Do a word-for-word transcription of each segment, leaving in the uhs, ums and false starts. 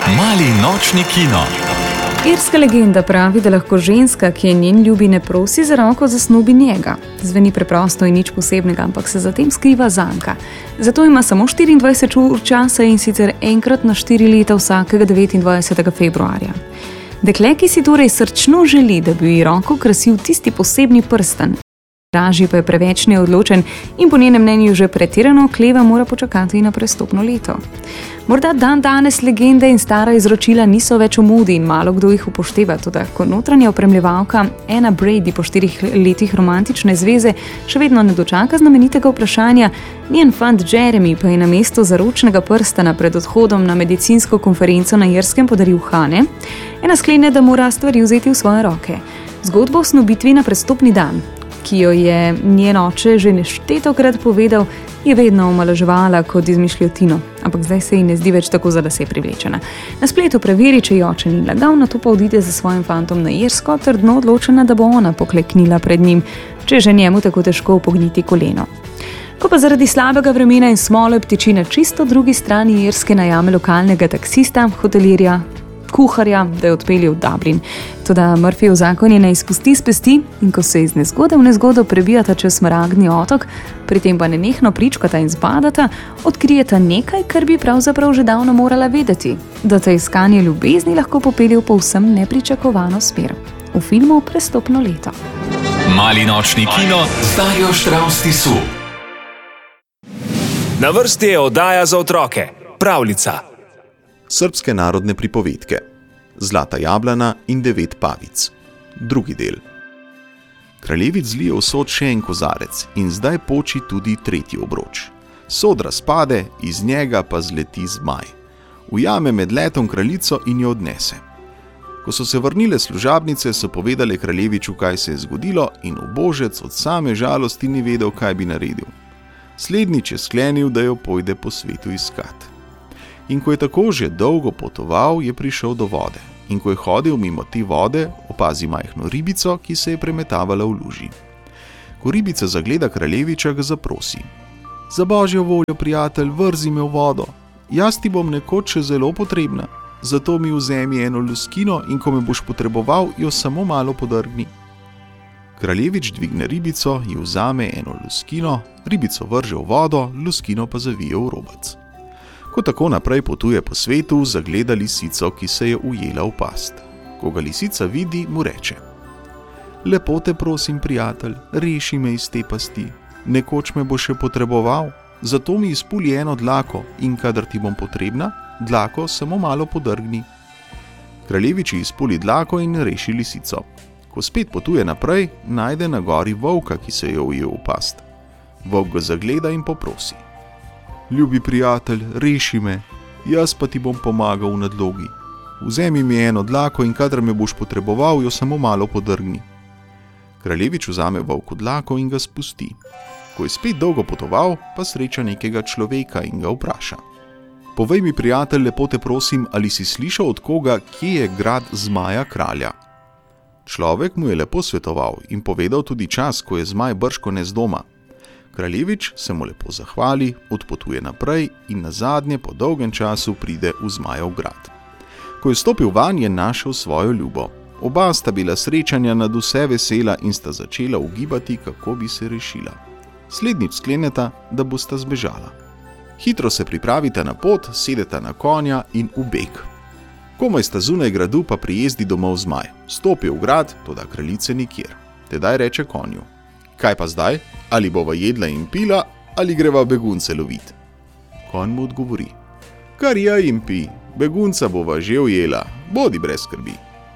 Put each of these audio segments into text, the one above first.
Mali nočni kino. Irska legenda pravi, da lahko ženska, ki je njen ljubi, ne prosi za roko, zasnubi njega. Zveni preprosto in nič posebnega, ampak se za tem skriva zanka. Zato ima samo štiriindvajset ur časa, in sicer enkrat na štiri leta vsakega devetindvajsetega februarja. Dekle, ki si torej srčno želi, da bi ji roko krasil tisti posebni prsten, dražji pa je preveč neodločen in po njenem mnenju že pretirano okleva, mora počakati na prestopno leto. Morda dan danes legende in stara izročila niso več v modi in malo kdo jih upošteva, toda ko notranja opremljevalka Anna Brady po štirih letih romantične zveze še vedno ne dočaka znamenitega vprašanja, njen fant Jeremy pa je na mesto zaročnega prstana pred odhodom na medicinsko konferenco na Irskem podaril Hane, Anna sklene, da mora stvari vzeti v svoje roke. Zgodbo o snubitvi na prestopni dan, ki jo je njen oče že neštetokrat povedal, je vedno omalovaževala kot izmišljotino, ampak zdaj se ji ne zdi več tako za lase privlečena. Na spletu preveri, če ji oče ni lagal, nato pa odide za svojim fantom na Irsko, trdno odločena, da bo ona pokleknila pred njim, če že njemu tako težko upogniti koleno. Ko pa zaradi slabega vremena in smole ptiči na čisto drugi strani Irske najame lokalnega taksista, hotelirja, kuharja, da je odpeljal v Dublin. Toda Murphyjev zakon je ne izpusti s pesti, in ko se iz nezgode v nezgodo prebijata čez Smaragdni otok, pri tem pa nenehno pričkata in zbadata, odkrijeta nekaj, kar bi pravzaprav že davno morala vedeti, da te iskanje ljubezni lahko popelje v povsem nepričakovano smer. V filmu Prestopno leto. Mali nočni kino z Darjo Štravs Tisu. Na vrsti je oddaja za otroke, pravljica. Srbske narodne pripovedke, Zlata jablana in devet pavic. Drugi del. Kraljevic zlije v sod še en kozarec in zdaj poči tudi tretji obroč. Sod razpade, iz njega pa zleti zmaj. Ujame med letom kraljico in jo odnese. Ko so se vrnile služabnice, so povedale kraljeviču, kaj se je zgodilo, in ubožec od same žalosti ni vedel, kaj bi naredil. Slednjič je sklenil, da jo pojde po svetu iskat. In ko je tako že dolgo potoval, je prišel do vode. In ko je hodil mimo te vode, opazi majhno ribico, ki se je premetavala v luži. Ko ribica zagleda kraljeviča, ga zaprosi. Za božjo voljo, prijatelj, vrzi me v vodo. Jaz ti bom nekoč še zelo potrebna. Zato mi vzemi eno luskino in ko me boš potreboval, jo samo malo podrgni. Kraljevič dvigne ribico, ji vzame eno luskino, ribico vrže v vodo, luskino pa zavije v robac. Ko tako naprej potuje po svetu, zagleda lisico, ki se je ujela v past. Ko ga lisica vidi, mu reče: Lepo te prosim, prijatelj, reši me iz te pasti. Nekoč me bo še potreboval, zato mi izpulji eno dlako in kadar ti bom potrebna, dlako samo malo podrgni. Kraljevič izpuli dlako in reši lisico. Ko spet potuje naprej, najde na gori volka, ki se je ujel v past. Volk ga zagleda in poprosi: Ljubi prijatelj, reši me, jaz pa ti bom pomagal v nadlogi. Vzemi mi eno dlako in kadar me boš potreboval, jo samo malo podrgni. Kraljevič vzame volku dlako in ga spusti. Ko je spet dolgo potoval, pa sreča nekega človeka in ga vpraša: Povej mi, prijatelj, lepo te prosim, ali si slišal od koga, kje je grad zmaja kralja? Človek mu je lepo svetoval in povedal tudi čas, ko je zmaj bržkone z doma. Kraljevič se mu lepo zahvali, odpotuje naprej in nazadnje po dolgem času pride v Zmajev grad. Ko je stopil van, je našel svojo ljubo. Oba sta bila srečanja nad vse vesela in sta začela ugibati, kako bi se rešila. Slednjič skleneta, da bosta zbežala. Hitro se pripravita na pot, sedeta na konja in v beg. Komaj sta zunaj gradu, pa prijezdi domov Zmaj. Stopi v grad, toda kraljice nikjer. Tedaj reče konju: Kaj pa zdaj? Ali bova jedla in pila, ali greva begunce lovit? Konj mu odgovori: Kar jej in pi, begunca bova že ujela, bodi brez skrbi.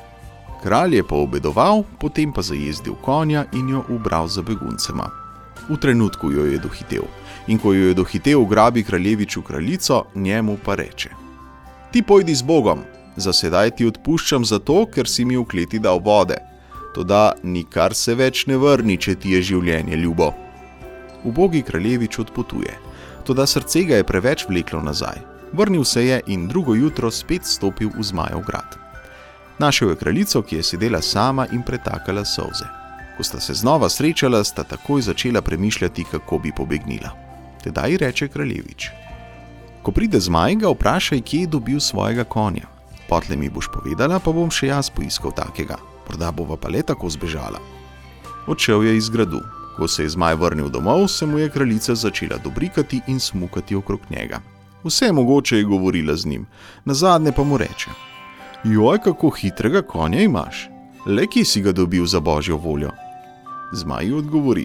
Kralj je poobedoval, potem pa zajezdil konja in jo ubral za beguncema. V trenutku jo je dohitel, in ko jo je dohitel, ugrabi kraljeviču kraljico, njemu pa reče: Ti pojdi z Bogom, za sedaj ti odpuščam zato, ker si mi v kleti dal vode. Toda nikar se več ne vrni, če ti je življenje ljubo. Ubogi kraljevič odpotuje, toda srce ga je preveč vleklo nazaj. Vrnil se je in drugo jutro spet stopil v Zmajev grad. Našel je kraljico, ki je sedela sama in pretakala solze. Ko sta se znova srečala, sta takoj začela premišljati, kako bi pobegnila. Tedaj reče kraljevič: Ko pride Zmaj, ga vprašaj, kje je dobil svojega konja. Potle mi boš povedala, pa bom še jaz poiskal takega. Morda bova pa le tako zbežala. Odšel je iz gradu. Ko se je zmaj vrnil domov, se mu je kraljica začela dobrikati in smukati okrog njega. Vse mogoče je govorila z njim, nazadnje pa mu reče: Joj, kako hitrega konja imaš, le kje si ga dobil za božjo voljo? Zmaj odgovori: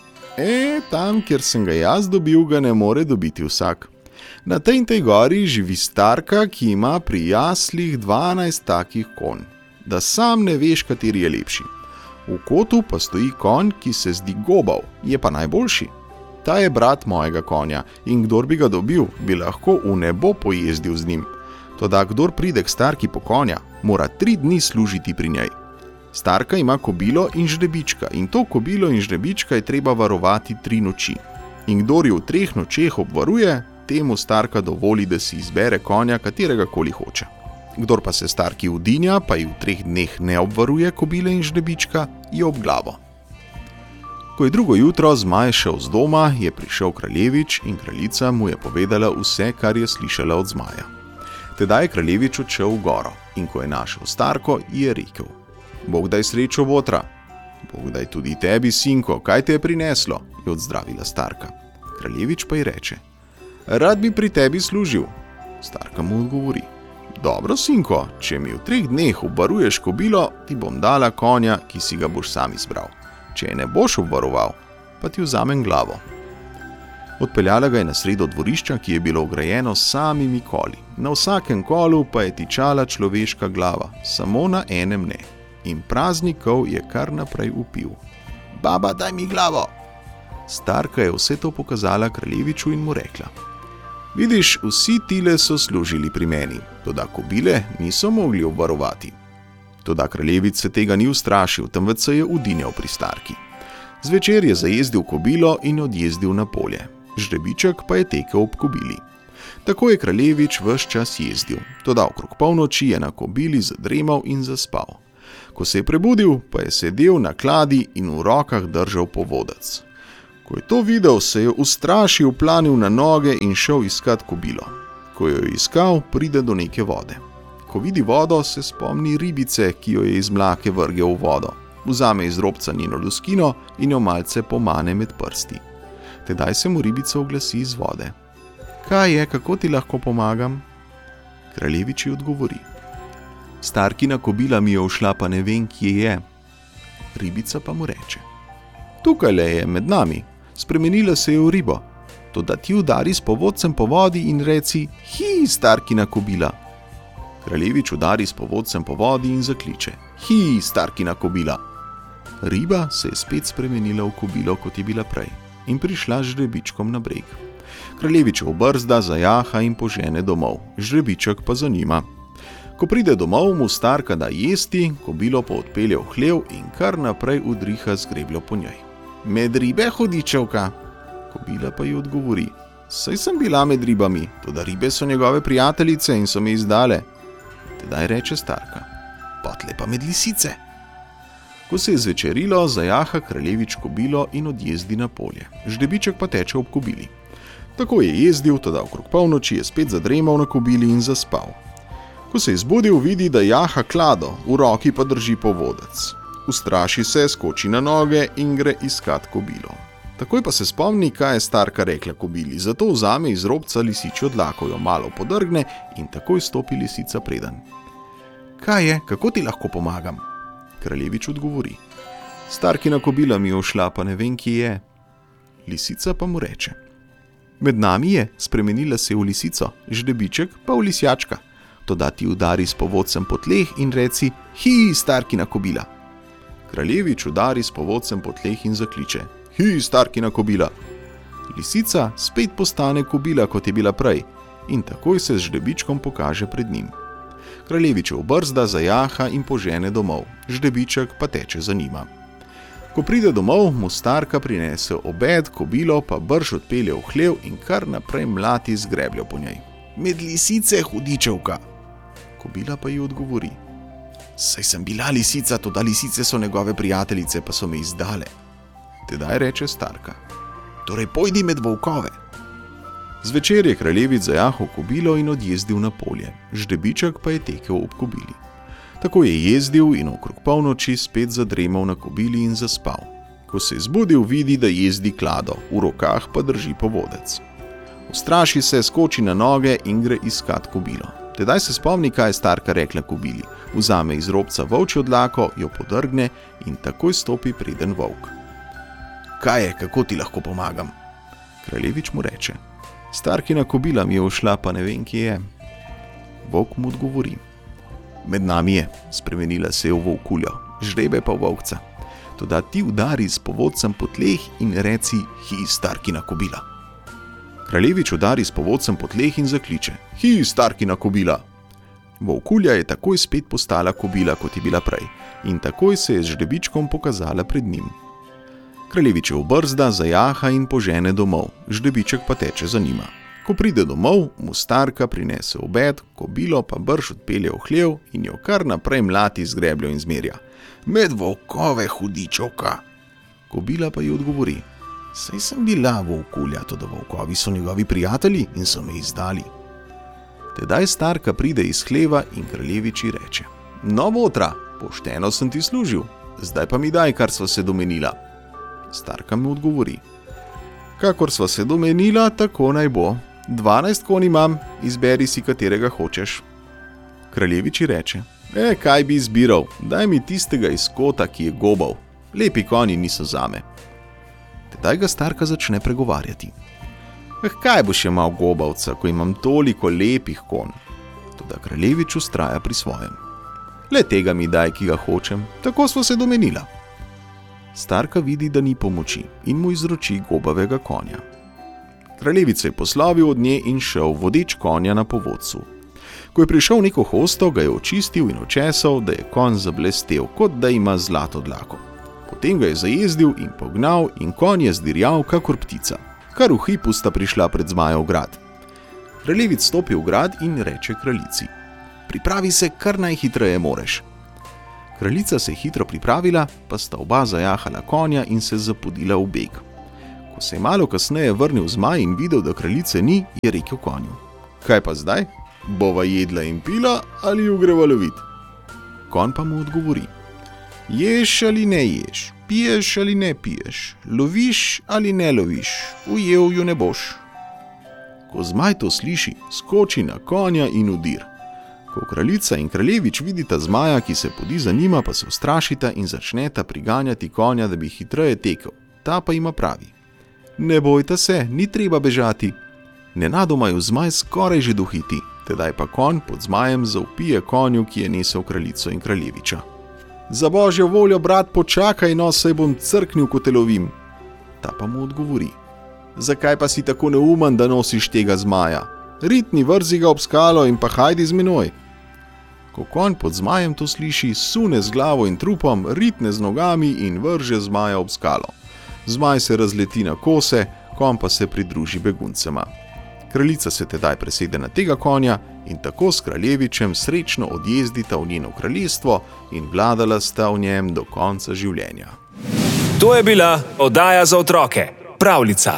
E, tam, kjer sem ga jaz dobil, ga ne more dobiti vsak. Na tej in tej gori živi starka, ki ima pri jaslih dvanajst takih konj, da sam ne veš, kateri je lepši. V kotu pa stoji konj, ki se zdi gobav, je pa najboljši. Ta je brat mojega konja in kdor bi ga dobil, bi lahko v nebo pojezdil z njim. Toda kdor pride k starki po konja, mora tri dni služiti pri njej. Starka ima kobilo in žrebička in to kobilo in žrebička je treba varovati tri noči. In kdor jo v treh nočeh obvaruje, temu starka dovoli, da si izbere konja, katerega koli hoče. Kdor pa se starki udinja, pa ji v treh dneh ne obvaruje kobile in žrebička, je ob glavo. Ko je drugo jutro zmaj šel z doma, je prišel kraljevič in kraljica mu je povedala vse, kar je slišala od zmaja. Tedaj je kraljevič odšel v goro in ko je našel starko, je rekel: Bog daj srečo, botra. Bog daj tudi tebi, sinko, kaj te je prineslo, je odzdravila starka. Kraljevič pa ji reče: Rad bi pri tebi služil. Starka mu odgovori: Dobro, sinko, če mi v treh dneh obvaruješ kobilo, ti bom dala konja, ki si ga boš sam izbral. Če je ne boš obvaroval, pa ti vzamem glavo. Odpeljala ga je na sredo dvorišča, ki je bilo ograjeno s samimi koli. Na vsakem kolu pa je tičala človeška glava, samo na enem ne. In praznikov je kar naprej vpil: Baba, daj mi glavo! Starka je vse to pokazala kraljeviču in mu rekla: Vidiš, vsi tile so služili pri meni, toda kobile niso mogli obvarovati. Toda kraljevič se tega ni ustrašil, temveč se je udinjal pri starki. Zvečer je zajezdil kobilo in odjezdil na polje. Žrebiček pa je tekel ob kobili. Tako je kraljevič ves čas jezdil, toda okrog polnoči je na kobili zadremal in zaspal. Ko se je prebudil, pa je sedel na kladi in v rokah držal povodec. Ko je to videl, se je ustrašil, planil na noge in šel iskat kobilo. Ko jo je iskal, pride do neke vode. Ko vidi vodo, se spomni ribice, ki jo je iz mlake vrgel v vodo. Vzame iz robca njeno luskino in jo malce pomane med prsti. Tedaj se mu ribica oglasi iz vode: Kaj je, kako ti lahko pomagam? Kraljevič ji odgovori: Starkina kobila mi je ušla, pa ne vem, kje je. Ribica pa mu reče: Tukaj le je, med nami, spremenila se je v ribo. Toda ti udari s povodcem po vodi in reci: Hi, starkina kobila. Kraljevič udari s povodcem po vodi in zakliče: Hi, starkina kobila. Riba se je spet spremenila v kobilo, kot je bila prej, in prišla z žrebičkom na breg. Kraljevičev brzda zajaha in požene domov, žrebiček pa za njima. Ko pride domov, mu starka da jesti, kobilo pa odpelje v hlev in kar naprej udriha z grebljo po njej. Med ribe, hudičevka? Kobila pa ji odgovori: Saj sem bila med ribami, toda ribe so njegove prijateljice in so me izdale. Tedaj reče starka: Potle pa med lisice. Ko se je zvečerilo, zajaha kraljevič kobilo in odjezdi na polje. Žrebiček pa teče ob kobili. Tako je jezdil, toda okrog polnoči je spet zadremal na kobili in zaspal. Ko se je zbudil, vidi, da jaha klado, v roki pa drži povodec. Ustraši se, skoči na noge in gre iskat kobilo. Takoj pa se spomni, kaj je starka rekla kobili, zato vzame iz robca lisičjo dlako, jo malo podrgne in takoj stopi lisica predan. Kaj je, kako ti lahko pomagam? Kraljevič odgovori: Starkina kobila mi je ušla, pa ne vem, kje je. Lisica pa mu reče: Med nami je, spremenila se je v lisico, žrebiček pa v lisjačka. Toda ti udari s povodcem po tleh in reci: Hi, starkina kobila. Kraljevič udari s povodcem po tleh in zakliče: Hi, starkina kobila. Lisica spet postane kobila, kot je bila prej, in takoj se z žrebičkom pokaže pred njim. Kraljevičev brzda zajaha in požene domov, žrebiček pa teče za njima. Ko pride domov, mu starka prinese obed, kobilo pa brž odpelje v hlev in kar naprej mlati z grebljo po njej. Med lisice, hudičevka. Kobila pa ji odgovori: Saj sem bila lisica, toda lisice so njegove prijateljice, pa so me izdale. Tedaj reče starka: Torej pojdi med volkove. Zvečer je kraljevic zajahal kobilo in odjezdil na polje, žrebiček pa je tekel ob kobili. Tako je jezdil in okrog polnoči spet zadremal na kobili in zaspal. Ko se je zbudil, vidi, da jezdi klado, v rokah pa drži povodec. Ustraši se, skoči na noge in gre iskat kobilo. Tedaj se spomni, kaj je starka rekla kobili, vzame iz robca volčjo dlako, jo podrgne in takoj stopi preden volk. Kaj je, kako ti lahko pomagam? Kraljevič mu reče: Starkina kobila mi je ušla, pa ne vem, kje je. Volk mu odgovori: Med nami je, spremenila se je v volkuljo, žrebe pa v volkca. Toda ti udari s povodcem po tleh in reci: Hi, starkina kobila. Kraljevič udari s povodcem po tleh in zakliče: Hi, starkina kobila. Volkulja je takoj spet postala kobila, kot je bila prej, in takoj se je z žrebičkom pokazala pred njim. Kraljevič je obrzda, zajaha in požene domov, žrebiček pa teče za njima. Ko pride domov, mu starka prinese obed, kobilo pa brž odpelje v hlev in jo kar naprej mlati z grebljo in zmerja: Med volkove, hudičovka. Kobila pa ji odgovori: Saj sem bila volkulja, toda volkovi so njegovi prijatelji in so me izdali. Tedaj starka pride iz hleva in kraljeviči reče: No, botra, pošteno sem ti služil, zdaj pa mi daj, kar sva se domenila. Starka mu odgovori: Kakor sva se domenila, tako naj bo. Dvanajst konj imam, izberi si, katerega hočeš. Kraljeviči reče: E, kaj bi izbiral, daj mi tistega iz kota, ki je gobal. Lepi konji niso zame. Tedaj ga starka začne pregovarjati: Eh, kaj boš imel gobavca, ko imam toliko lepih konj? Toda kraljevič vztraja pri svojem: Le tega mi daj, ki ga hočem, tako sva se domenila. Starka vidi, da ni pomoči in mu izroči gobavega konja. Kraljevič se je poslovil od nje in šel vodeč konja na povodcu. Ko je prišel neko hosto, ga je očistil in očesal, da je konj zablestel, kot da ima zlato dlako. Potem ga je zajezdil in pognal in konj je zdirjal kakor ptica. Kar v hipu sta prišla pred zmajev grad. Kraljevič stopi v grad in reče kraljici: Pripravi se, kar najhitreje moreš. Kraljica se je hitro pripravila, pa sta oba zajahala konja in se zapodila v beg. Ko se je malo kasneje vrnil zmaj in videl, da kraljice ni, je rekel konju: Kaj pa zdaj? Bova jedla in pila ali ju greva lovit? Konj pa mu odgovori: Ješ ali ne ješ, piješ ali ne piješ, loviš ali ne loviš, ujel ju ne boš. Ko zmaj to sliši, skoči na konja in udir. Ko kraljica in kraljevič vidita zmaja, ki se podi za njima, pa se ustrašita in začneta priganjati konja, da bi hitreje tekel. Ta pa ima pravi: Ne bojta se, ni treba bežati. Nenadoma ju zmaj skoraj že dohiti, tedaj pa konj pod zmajem zavpije konju, ki je nesel kraljico in kraljeviča: Za božjo voljo, brat, počakaj, no, saj bom crknil, ko te lovim. Ta pa mu odgovori: Zakaj pa si tako neumen, da nosiš tega zmaja? Ritni, vrzi ga ob skalo in pa hajdi z menoj. Ko konj pod zmajem to sliši, sune z glavo in trupom, ritne z nogami in vrže zmaja ob skalo. Zmaj se razleti na kose, konj pa se pridruži beguncema. Kraljica se tedaj presede na tega konja in tako s kraljevičem srečno odjezdita v njeno kraljestvo in vladala sta v njem do konca življenja. To je bila oddaja za otroke, Pravljica.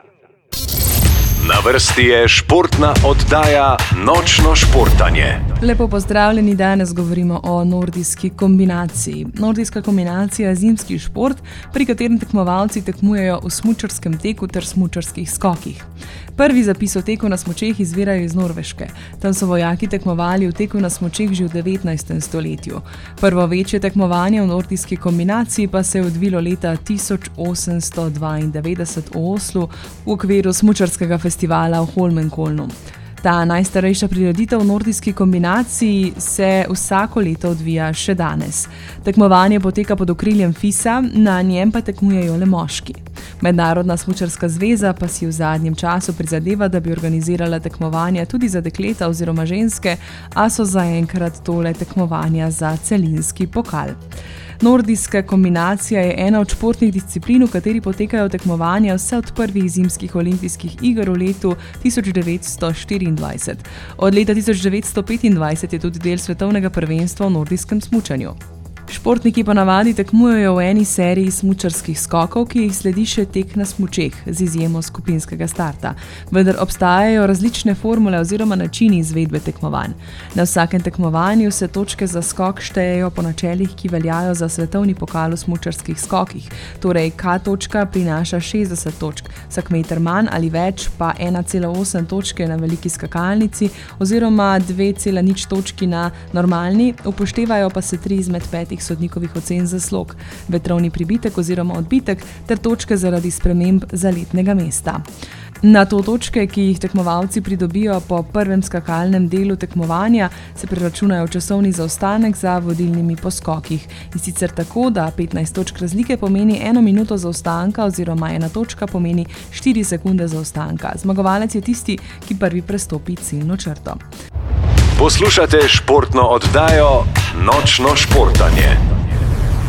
Na vrsti je športna oddaja Nočno športanje. Lepo pozdravljeni, danes govorimo o nordijski kombinaciji. Nordijska kombinacija je zimski šport, pri katerem tekmovalci tekmujejo v smučarskem teku ter smučarskih skokih. Prvi zapis o teku na smučeh izvirajo iz Norveške. Tam so vojaki tekmovali v teku na smučeh že v devetnajstem stoletju. Prvo večje tekmovanje v nordijski kombinaciji pa se je odvilo leta tisoč osemsto dvaindevetdeset v Oslu v okviru smučarskega festivala v Holmenkolnu. Ta najstarejša prireditev v nordijski kombinaciji se vsako leto odvija še danes. Tekmovanje poteka pod okriljem FIS-a, na njem pa tekmujejo le moški. Mednarodna smučarska zveza pa si v zadnjem času prizadeva, da bi organizirala tekmovanja tudi za dekleta oziroma ženske, a so zaenkrat tole tekmovanja za celinski pokal. Nordijska kombinacija je ena od športnih disciplin, v kateri potekajo tekmovanja vse od prvih zimskih olimpijskih iger v letu tisoč devetsto štiriindvajset. Od leta tisoč devetsto petindvajset je tudi del svetovnega prvenstva v nordijskem smučanju. Športniki ponavadi tekmujejo v eni seriji smučarskih skokov, ki jih sledi še tek na smučeh, z izjemo skupinskega starta. Vendar obstajajo različne formule oziroma načini izvedbe tekmovanj. Na vsakem tekmovanju se točke za skok štejejo po načelih, ki veljajo za svetovni pokal v smučarskih skokih. Torej, K točka prinaša šestdeset točk, vsak meter manj ali več pa ena cela osem točke na veliki skakalnici oziroma dve cela nič točki na normalni, upoštevajo pa se tri izmed petih sodnikovih ocen za slog, vetrovni pribitek oziroma odbitek ter točke zaradi sprememb zaletnega mesta. Na to točke, ki jih tekmovalci pridobijo po prvem skakalnem delu tekmovanja, se preračunajo časovni zaostanek za vodilnimi po skokih. In sicer tako, da petnajst točk razlike pomeni eno minuto zaostanka oziroma ena točka pomeni štiri sekunde zaostanka. Zmagovalec je tisti, ki prvi prestopi ciljno črto. Poslušate športno oddajo Nočno športanje.